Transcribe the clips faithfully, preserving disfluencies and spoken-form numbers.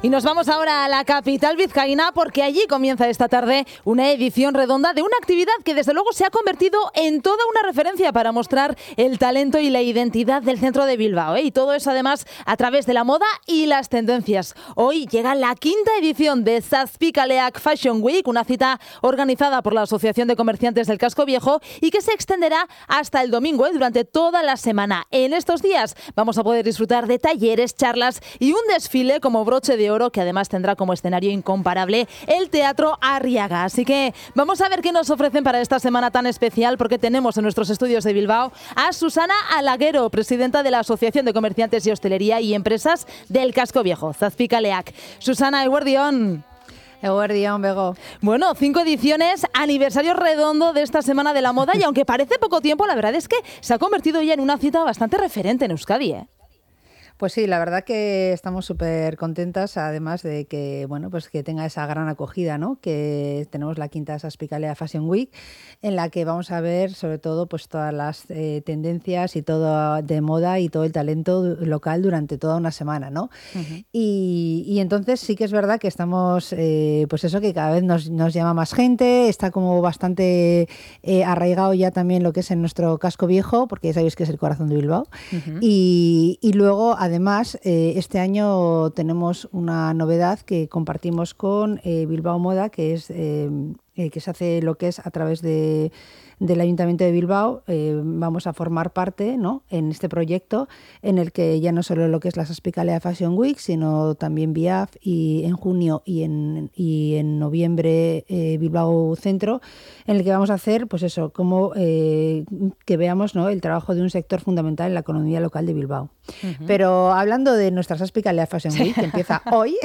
Y nos vamos ahora a la capital vizcaína porque allí comienza esta tarde una edición redonda de una actividad que desde luego se ha convertido en toda una referencia para mostrar el talento y la identidad del centro de Bilbao, ¿eh? Y todo eso además a través de la moda y las tendencias. Hoy llega la quinta edición de Zazpikaleak Fashion Week, una cita organizada por la Asociación de Comerciantes del Casco Viejo y que se extenderá hasta el domingo, ¿eh? Durante toda la semana. En estos días vamos a poder disfrutar de talleres, charlas y un desfile como broche de oro que además tendrá como escenario incomparable el Teatro Arriaga. Así que vamos a ver qué nos ofrecen para esta semana tan especial, porque tenemos en nuestros estudios de Bilbao a Susana Alaguero, presidenta de la Asociación de Comerciantes y Hostelería y Empresas del Casco Viejo, Zazpikaleak. Susana, eguerdión. Eguerdión, Bego. Bueno, cinco ediciones, aniversario redondo de esta Semana de la Moda y aunque parece poco tiempo, la verdad es que se ha convertido ya en una cita bastante referente en Euskadi, ¿eh? Pues sí, la verdad que estamos súper contentas, además de que bueno, pues que tenga esa gran acogida, ¿no? Que tenemos la quinta Zazpikaleak Fashion Week, en la que vamos a ver sobre todo pues todas las eh, tendencias y todo de moda y todo el talento local durante toda una semana, ¿no? Uh-huh. Y, y entonces sí que es verdad que estamos, eh, pues eso, que cada vez nos, nos llama más gente, está como bastante eh, arraigado ya también lo que es en nuestro casco viejo, porque ya sabéis que es el corazón de Bilbao. Uh-huh. y, y luego además, eh, este año tenemos una novedad que compartimos con eh, Bilbao Moda, que es eh, eh, que se hace lo que es a través de, del Ayuntamiento de Bilbao. Eh, vamos a formar parte, ¿no?, en este proyecto en el que ya no solo lo que es la Zazpikaleak Fashion Week, sino también B I A F y en junio y en, y en noviembre eh, Bilbao Centro, en el que vamos a hacer, pues eso, como eh, que veamos, ¿no?, el trabajo de un sector fundamental en la economía local de Bilbao. Uh-huh. Pero hablando de nuestra Zazpikaleak Fashion Week, que empieza hoy,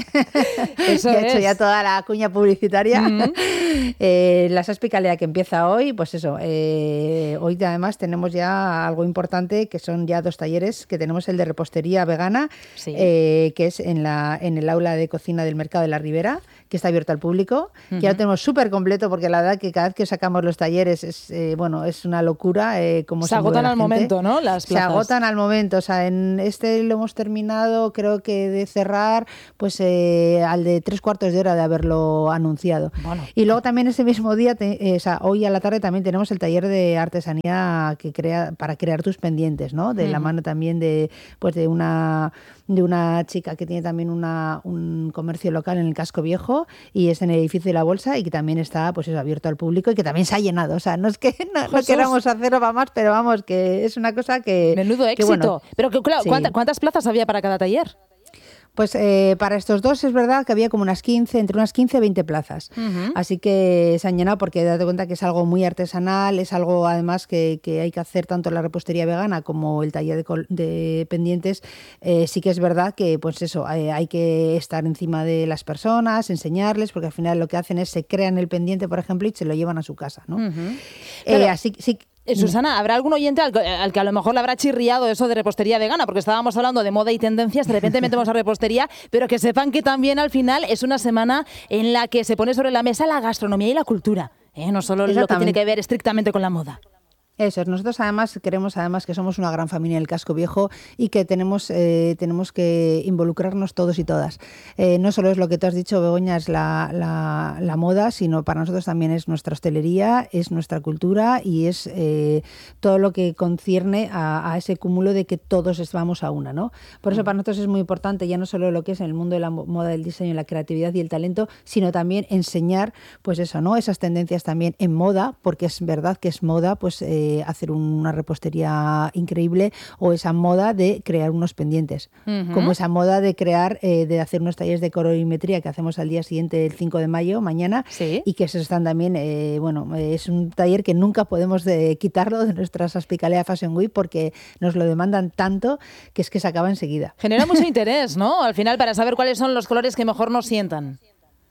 eso que he es. hecho ya toda la cuña publicitaria, uh-huh. eh, la Zazpikaleak que empieza hoy, pues eso, eh, hoy además tenemos ya algo importante, que son ya dos talleres, que tenemos el de repostería vegana, sí. eh, que es en, la, en el aula de cocina del Mercado de la Ribera, que está abierto al público, uh-huh. que ya lo tenemos súper completo, porque la verdad que cada vez que sacamos los talleres es, eh, bueno, es una locura. Eh, cómo se, se agotan al gente. momento, ¿no? Las plazas. Se agotan al momento, o sea, en este lo hemos terminado, creo que de cerrar, pues eh, al de tres cuartos de hora de haberlo anunciado. Bueno. Y luego también ese mismo día, te, eh, o sea, hoy a la tarde también tenemos el taller de artesanía que crea para crear tus pendientes, ¿no? De uh-huh. la mano también de, pues de una de una chica que tiene también una, un comercio local en el Casco Viejo y es en el edificio de la Bolsa y que también está, pues eso, abierto al público y que también se ha llenado. O sea, no es que no, no queramos hacerlo para más, pero vamos, que es una cosa que... Menudo éxito. Que, bueno, pero que, claro, sí. ¿cuántas, ¿cuántas plazas había para cada taller? Pues eh, para estos dos es verdad que había como unas quince, entre unas quince y veinte plazas. Uh-huh. Así que se han llenado porque date cuenta que es algo muy artesanal, es algo además que, que hay que hacer tanto la repostería vegana como el taller de, col- de pendientes. Eh, sí que es verdad que pues eso, eh, hay que estar encima de las personas, enseñarles, porque al final lo que hacen es se crean el pendiente, por ejemplo, y se lo llevan a su casa, ¿no? Uh-huh. Pero... Eh, así sí. Susana, ¿habrá algún oyente al, al que a lo mejor le habrá chirriado eso de repostería vegana? Porque estábamos hablando de moda y tendencias, de repente metemos a repostería, pero que sepan que también al final es una semana en la que se pone sobre la mesa la gastronomía y la cultura, ¿eh? No solo lo que tiene que ver estrictamente con la moda. Eso, nosotros además queremos además que somos una gran familia en el Casco Viejo y que tenemos eh, tenemos que involucrarnos todos y todas. Eh, no solo es lo que tú has dicho, Begoña, es la, la, la moda, sino para nosotros también es nuestra hostelería, es nuestra cultura y es eh, todo lo que concierne a, a ese cúmulo de que todos vamos a una, ¿no? Por eso para nosotros es muy importante ya no solo lo que es en el mundo de la moda, del diseño, la creatividad y el talento, sino también enseñar, pues eso, ¿no? Esas tendencias también en moda, porque es verdad que es moda, pues eh, hacer una repostería increíble, o esa moda de crear unos pendientes, uh-huh. como esa moda de crear, eh, de hacer unos talleres de colorimetría que hacemos al día siguiente, el cinco de mayo, mañana, ¿sí? Y que esos están también, eh, bueno, es un taller que nunca podemos de quitarlo de nuestra Zazpikaleak Fashion Week porque nos lo demandan tanto que es que se acaba enseguida. Genera mucho interés, ¿no? Al final, para saber cuáles son los colores que mejor nos sientan.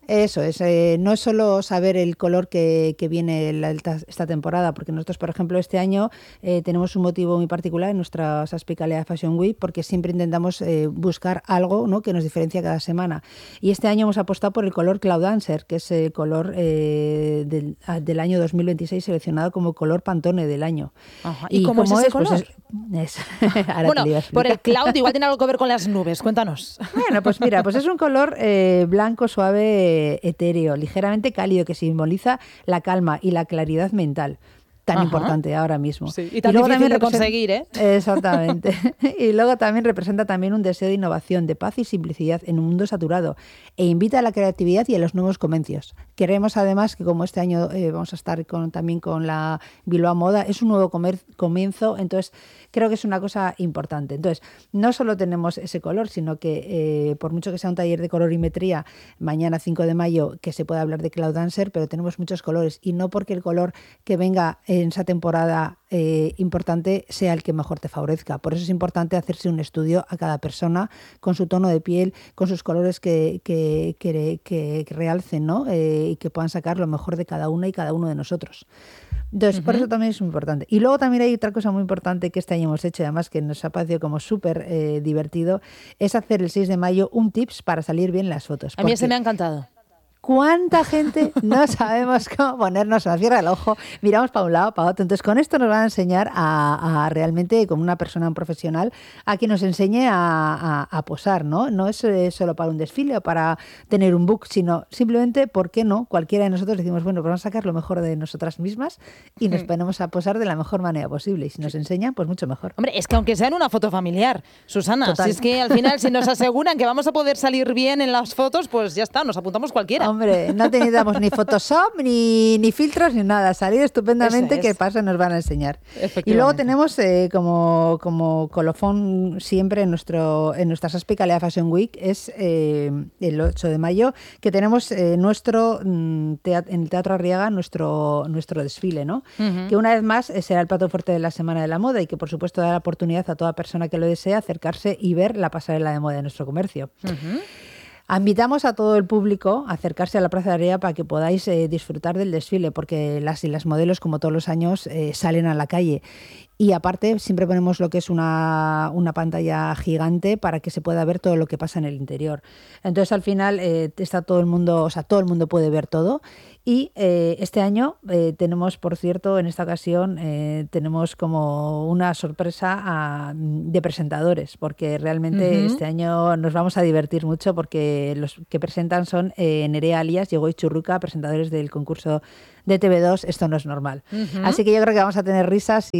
Eso es, eh, no es solo saber el color que, que viene la, esta temporada, porque nosotros, por ejemplo, este año eh, tenemos un motivo muy particular en nuestra Saspicalea Fashion Week, porque siempre intentamos eh, buscar algo, ¿no?, que nos diferencia cada semana. Y este año hemos apostado por el color Cloud Dancer, que es el color eh, del, del año dos mil veintiséis seleccionado como color Pantone del año. Ajá. ¿Y, ¿Y cómo, cómo es ese color? Pues es, es, bueno, por el cloud igual tiene algo que ver con las nubes, cuéntanos. Bueno, pues mira, pues es un color eh, blanco, suave, etéreo, ligeramente cálido, que simboliza la calma y la claridad mental, tan Ajá. importante ahora mismo. Sí, y tan y luego difícil de conseguir, ¿eh? Exactamente. Y luego también representa también un deseo de innovación, de paz y simplicidad en un mundo saturado, e invita a la creatividad y a los nuevos comercios. Queremos además que, como este año eh, vamos a estar con, también con la Bilbao Moda, es un nuevo comer, comienzo, entonces creo que es una cosa importante. Entonces, no solo tenemos ese color, sino que eh, por mucho que sea un taller de colorimetría mañana cinco de mayo, que se pueda hablar de Cloud Dancer, pero tenemos muchos colores, y no porque el color que venga en esa temporada eh, importante sea el que mejor te favorezca. Por eso es importante hacerse un estudio a cada persona con su tono de piel, con sus colores que, que, que, que, que realcen, ¿no? Eh, y que puedan sacar lo mejor de cada una y cada uno de nosotros. Entonces, uh-huh. por eso también es muy importante. Y luego también hay otra cosa muy importante que este año hemos hecho, además que nos ha parecido como súper eh, divertido, es hacer el seis de mayo un tips para salir bien las fotos. A mí ese me ha encantado. ¿Cuánta gente no sabemos cómo ponernos a la cierra del ojo? Miramos para un lado, para otro. Entonces, con esto nos van a enseñar a, a realmente, como una persona, un profesional, a que nos enseñe a, a, a posar, ¿no? No es eh, solo para un desfile o para tener un book, sino simplemente, ¿por qué no? Cualquiera de nosotros decimos, bueno, pues vamos a sacar lo mejor de nosotras mismas y nos ponemos a posar de la mejor manera posible. Y si nos enseñan, pues mucho mejor. Hombre, es que aunque sea en una foto familiar, Susana, Total. Si es que al final, si nos aseguran que vamos a poder salir bien en las fotos, pues ya está, nos apuntamos cualquiera. Hombre, no necesitamos ni Photoshop, ni, ni filtros, ni nada. Salir estupendamente, que pasa, nos van a enseñar. Y luego tenemos eh, como, como colofón siempre en, nuestro, en nuestra Saspicalea Fashion Week, es eh, el ocho de mayo, que tenemos eh, nuestro teat- en el Teatro Arriaga nuestro, nuestro desfile, ¿no? Uh-huh. Que una vez más eh, será el plato fuerte de la Semana de la Moda y que, por supuesto, da la oportunidad a toda persona que lo desee acercarse y ver la pasarela de moda de nuestro comercio. Uh-huh. Invitamos a todo el público a acercarse a la Plaza de Arriaga para que podáis eh, disfrutar del desfile, porque las y las modelos, como todos los años, eh, salen a la calle. Y aparte siempre ponemos lo que es una, una pantalla gigante para que se pueda ver todo lo que pasa en el interior. Entonces al final eh, está todo el mundo, o sea, todo el mundo puede ver todo. Y eh, este año eh, tenemos, por cierto, en esta ocasión eh, tenemos como una sorpresa a, de presentadores, porque realmente uh-huh. este año nos vamos a divertir mucho, porque los que presentan son eh, Nerea Alias y Egoy Churruca, presentadores del concurso de T V dos, Esto no es normal. Uh-huh. Así que yo creo que vamos a tener risas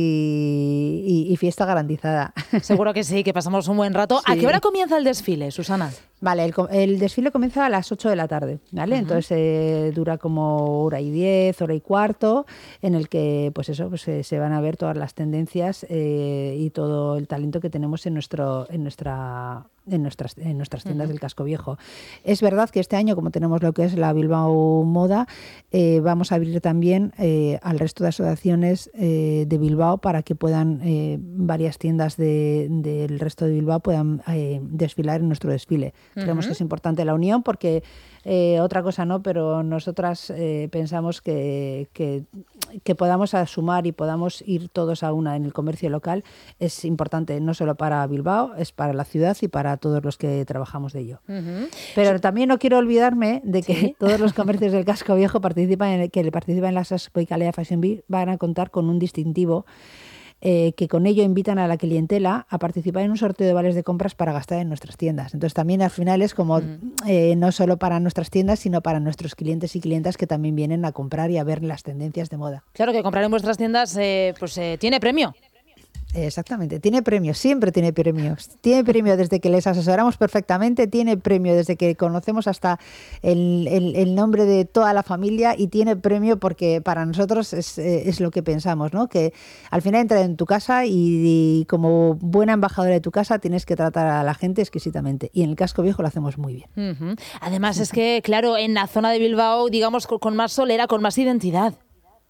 y, y, y fiesta garantizada. Seguro que sí, que pasamos un buen rato. Sí. ¿A qué hora comienza el desfile, Susana? Vale, el, el desfile comienza a las ocho de la tarde, ¿vale? Uh-huh. Entonces eh, dura como hora y diez, hora y cuarto, en el que pues eso, pues eh, se van a ver todas las tendencias eh, y todo el talento que tenemos en nuestro, en nuestra en nuestras, en nuestras tiendas uh-huh. del Casco Viejo. Es verdad que este año, como tenemos lo que es la Bilbao Moda, eh, vamos a abrir también eh, al resto de asociaciones eh, de Bilbao para que puedan eh, varias tiendas de, del resto de Bilbao puedan eh, desfilar en nuestro desfile. Uh-huh. Creemos que es importante la unión, porque eh, otra cosa no, pero nosotras eh, pensamos que, que, que podamos sumar y podamos ir todos a una en el comercio local es importante, no solo para Bilbao, es para la ciudad y para todos los que trabajamos de ello. Uh-huh. Pero sí. También no quiero olvidarme de que ¿Sí? todos los comercios del Casco Viejo participan en el, que participan en la Saspicalea Fashion Week van a contar con un distintivo Eh, que con ello invitan a la clientela a participar en un sorteo de vales de compras para gastar en nuestras tiendas. Entonces también al final es como mm. eh, no solo para nuestras tiendas, sino para nuestros clientes y clientas que también vienen a comprar y a ver las tendencias de moda. Claro que comprar en vuestras tiendas eh, pues eh, tiene premio. Exactamente, tiene premio, siempre tiene premios. Tiene premio desde que les asesoramos perfectamente, tiene premio desde que conocemos hasta el, el, el nombre de toda la familia, y tiene premio porque para nosotros es, es lo que pensamos, ¿no? Que al final entra en tu casa y, y como buena embajadora de tu casa tienes que tratar a la gente exquisitamente, y en el Casco Viejo lo hacemos muy bien. Uh-huh. Además uh-huh. es que, claro, en la zona de Bilbao, digamos, con, con más solera, con más identidad.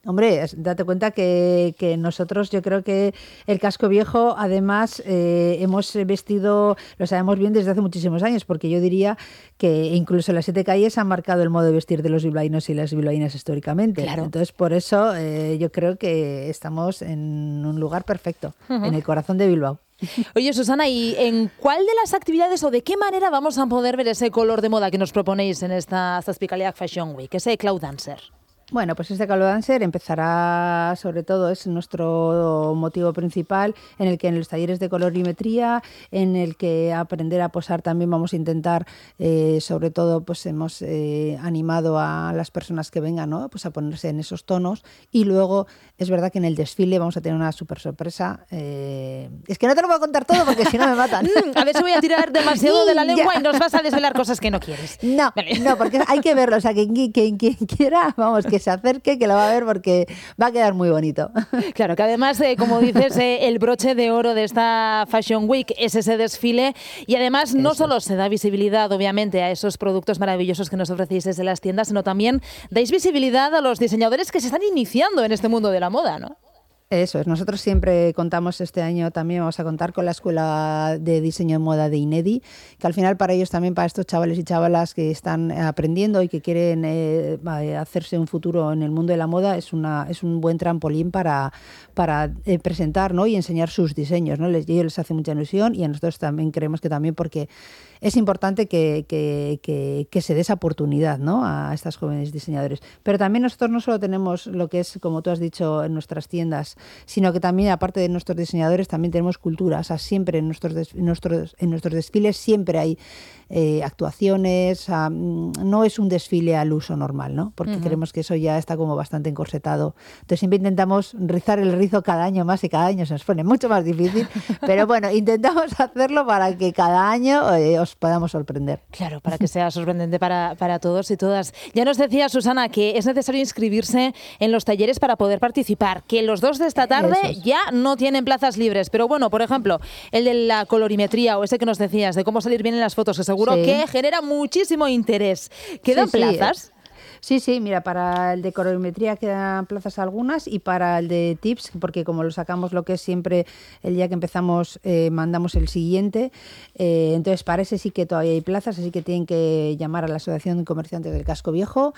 Hombre, date cuenta que, que nosotros, yo creo que el casco viejo, además, eh, hemos vestido, lo sabemos bien desde hace muchísimos años, porque yo diría que incluso las siete calles han marcado el modo de vestir de los bilbaínos y las bilbaínas históricamente. Claro. Entonces, por eso eh, yo creo que estamos en un lugar perfecto, uh-huh. en el corazón de Bilbao. Oye, Susana, ¿y en cuál de las actividades o de qué manera vamos a poder ver ese color de moda que nos proponéis en esta Zazpicaleak Fashion Week, ese Cloud Dancer? Bueno, pues este Cloud Dancer empezará, sobre todo, es nuestro motivo principal, en el que en los talleres de colorimetría, en el que aprender a posar también vamos a intentar, eh, sobre todo, pues hemos eh, animado a las personas que vengan, ¿no? Pues a ponerse en esos tonos, y luego es verdad que en el desfile vamos a tener una súper sorpresa. Eh, es que no te lo voy a contar todo porque si no me matan. A ver si voy a tirar demasiado de la lengua y nos vas a desvelar cosas que no quieres. No, vale. no, porque hay que verlo, o sea, quien, quien, quien quiera, vamos, que se acerque, que lo va a ver porque va a quedar muy bonito. Claro, que además, eh, como dices, eh, el broche de oro de esta Fashion Week es ese desfile, y además no Eso. solo se da visibilidad, obviamente, a esos productos maravillosos que nos ofrecéis desde las tiendas, sino también dais visibilidad a los diseñadores que se están iniciando en este mundo de la moda, ¿no? Eso es, nosotros siempre contamos, este año también vamos a contar con la Escuela de Diseño de Moda de INEDI, que al final para ellos también, para estos chavales y chavalas que están aprendiendo y que quieren eh, hacerse un futuro en el mundo de la moda, es una es un buen trampolín para, para eh, presentar, ¿no? y enseñar sus diseños, ¿no? Les, ellos les hace mucha ilusión, y a nosotros también creemos que también porque es importante que, que, que, que se dé esa oportunidad, ¿no? a estas jóvenes diseñadores. Pero también nosotros no solo tenemos lo que es, como tú has dicho, en nuestras tiendas, sino que también, aparte de nuestros diseñadores, también tenemos cultura. O sea, siempre en nuestros, des, en nuestros, en nuestros desfiles siempre hay eh, actuaciones. O sea, no es un desfile al uso normal, ¿no? Porque uh-huh. creemos que eso ya está como bastante encorsetado. Entonces siempre intentamos rizar el rizo cada año más, y cada año se nos pone mucho más difícil. Pero bueno, intentamos hacerlo para que cada año eh, os podamos sorprender. Claro, para que sea sorprendente para, para todos y todas. Ya nos decía Susana que es necesario inscribirse en los talleres para poder participar, que los dos de esta tarde es. ya no tienen plazas libres. Pero bueno, por ejemplo, el de la colorimetría o ese que nos decías de cómo salir bien en las fotos, que seguro sí. que genera muchísimo interés. ¿Quedan sí, plazas? Sí. Sí, sí, mira, para el de colorimetría quedan plazas algunas, y para el de tips, porque como lo sacamos lo que es siempre el día que empezamos, eh, mandamos el siguiente, eh, entonces para ese sí que todavía hay plazas, así que tienen que llamar a la Asociación de Comerciantes del Casco Viejo,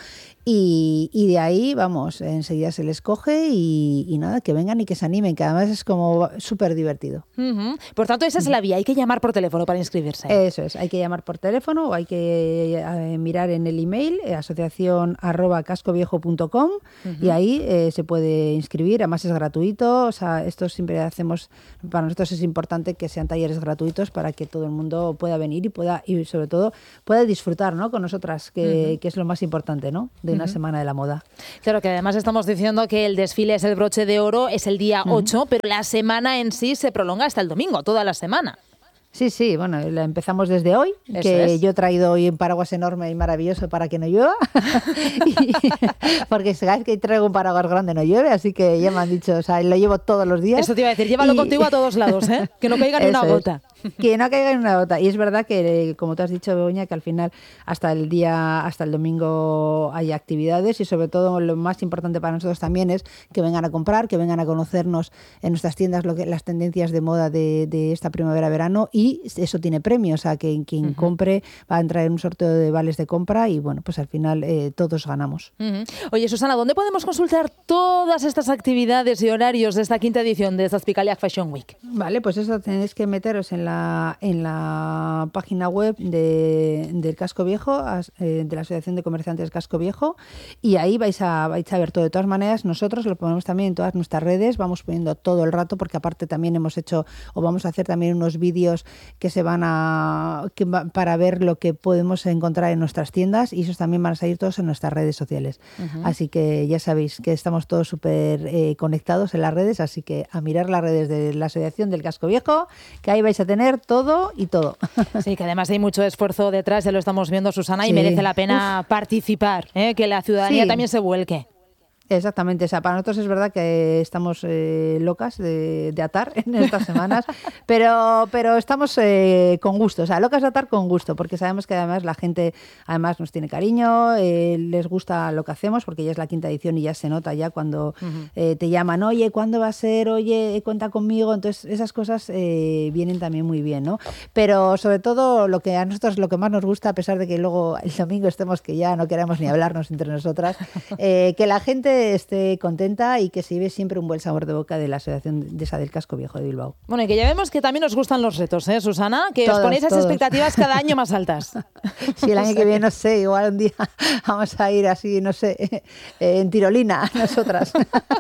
y, y de ahí, vamos, enseguida se les coge y, y nada, que vengan y que se animen, que además es como súper divertido. Uh-huh. Por tanto, esa es la vía, hay que llamar por teléfono para inscribirse. Eso es, hay que llamar por teléfono o hay que eh, mirar en el email, eh, asociación arroba cascoviejo punto com, uh-huh. y ahí eh, se puede inscribir, además es gratuito. O sea, esto siempre hacemos, para nosotros es importante que sean talleres gratuitos para que todo el mundo pueda venir y pueda, y sobre todo pueda disfrutar, ¿no? con nosotras, que, uh-huh. que es lo más importante, ¿no? de una uh-huh. semana de la moda. Claro, que además estamos diciendo que el desfile es el broche de oro, es el día uh-huh. ocho, pero la semana en sí se prolonga hasta el domingo, toda la semana. Sí, sí, bueno, la empezamos desde hoy, Eso que es. yo he traído hoy un paraguas enorme y maravilloso para que no llueva, y, porque sabes que traigo un paraguas grande no llueve, así que ya me han dicho, o sea, lo llevo todos los días. Eso te iba a decir, llévalo y... contigo a todos lados, ¿eh? Que no caiga ni una gota. Es. Que no caiga ni una gota. Y es verdad que, como tú has dicho, Begoña, que al final hasta el día, hasta el domingo hay actividades, y sobre todo lo más importante para nosotros también es que vengan a comprar, que vengan a conocernos en nuestras tiendas lo que, las tendencias de moda de, de esta primavera-verano. Y eso tiene premio, o sea, que quien uh-huh. compre va a entrar en un sorteo de vales de compra, y bueno, pues al final eh, todos ganamos. Uh-huh. Oye, Susana, ¿dónde podemos consultar todas estas actividades y horarios de esta quinta edición de Zazpicaleak Fashion Week? Vale, pues eso tenéis que meteros en la, en la página web de, del Casco Viejo, eh, de la Asociación de Comerciantes del Casco Viejo, y ahí vais a, vais a ver todo. De todas maneras, nosotros lo ponemos también en todas nuestras redes, vamos poniendo todo el rato, porque aparte también hemos hecho, o vamos a hacer también unos vídeos que se van a que va, para ver lo que podemos encontrar en nuestras tiendas, y esos también van a salir todos en nuestras redes sociales. Uh-huh. Así que ya sabéis que estamos todos súper eh, conectados en las redes, así que a mirar las redes de la Asociación del Casco Viejo, que ahí vais a tener todo y todo. Sí, que además hay mucho esfuerzo detrás, ya lo estamos viendo, Susana, sí. y merece la pena Uf. participar, ¿eh? que la ciudadanía sí. también se vuelque. Exactamente, o sea, para nosotros es verdad que estamos eh, locas de, de atar en estas semanas, pero, pero estamos eh, con gusto, o sea, locas de atar con gusto, porque sabemos que además la gente además nos tiene cariño, eh, les gusta lo que hacemos, porque ya es la quinta edición y ya se nota ya cuando uh-huh. eh, te llaman, oye, ¿cuándo va a ser? Oye, cuenta conmigo, entonces esas cosas eh, vienen también muy bien, ¿no? Pero sobre todo lo que a nosotros lo que más nos gusta, a pesar de que luego el domingo estemos que ya no queremos ni hablarnos entre nosotras, eh, que la gente esté contenta y que se lleve siempre un buen sabor de boca de la Asociación de esa del Casco Viejo de Bilbao. Bueno, y que ya vemos que también os gustan los retos, ¿eh, Susana? Que todos, os ponéis esas expectativas cada año más altas. Sí, el año que viene, no sé, igual un día vamos a ir así, no sé, en tirolina, nosotras.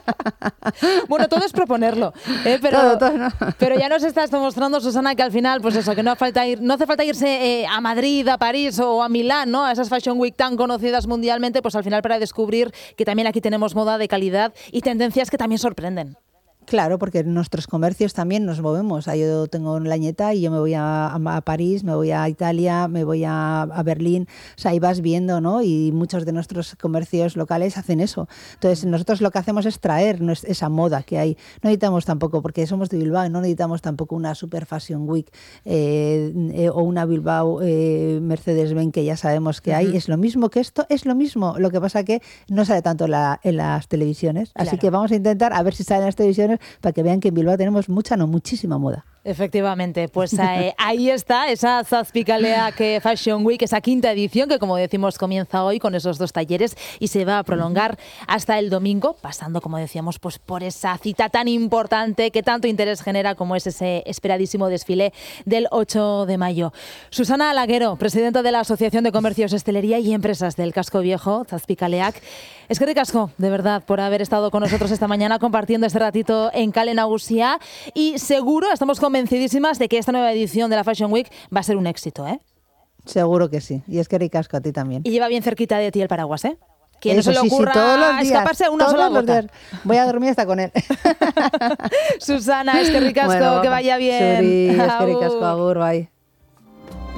Bueno, todo es proponerlo, ¿eh? pero, todo, todo, ¿no? Pero ya nos estás demostrando, Susana, que al final, pues eso, que no, falta ir, no hace falta irse eh, a Madrid, a París o a Milán, ¿no? A esas Fashion Week tan conocidas mundialmente, pues al final para descubrir que también aquí tenemos moda de calidad y tendencias que también sorprenden. Claro, porque en nuestros comercios también nos movemos. Yo tengo la nieta y yo me voy a, a París, me voy a Italia, me voy a, a Berlín. O sea, ahí vas viendo, ¿no? Y muchos de nuestros comercios locales hacen eso. Entonces, nosotros lo que hacemos es traer esa moda que hay. No necesitamos tampoco, porque somos de Bilbao, no necesitamos tampoco una Super Fashion Week eh, eh, o una Bilbao eh, Mercedes-Benz que ya sabemos que hay. Uh-huh. Es lo mismo que esto, es lo mismo. Lo que pasa que no sale tanto la, en las televisiones. Claro. Así que vamos a intentar a ver si sale en las televisiones para que vean que en Bilbao tenemos mucha, no muchísima moda. Efectivamente, pues eh, ahí está esa Zazpikaleak Fashion Week, esa quinta edición que, como decimos, comienza hoy con esos dos talleres y se va a prolongar hasta el domingo, pasando, como decíamos, pues por esa cita tan importante que tanto interés genera como es ese esperadísimo desfile del ocho de mayo. Susana Alaguero, presidenta de la Asociación de Comercios, Hostelería y Empresas del Casco Viejo, Zazpikaleak. Eskerrik asko, de verdad, por haber estado con nosotros esta mañana compartiendo este ratito en Kale Nagusia y seguro, estamos convencidísimas de que esta nueva edición de la Fashion Week va a ser un éxito, ¿eh? Seguro que sí, y eskerrik asko a ti también. Y lleva bien cerquita de ti el paraguas, ¿eh? Que no Eso, se le sí, ocurra sí, todos los días, escaparse a una todos sola los gota. Días. Voy a dormir hasta con él. Susana, eskerrik asko, bueno, que vaya bien. Suri, eskerrik asko, agur, bye.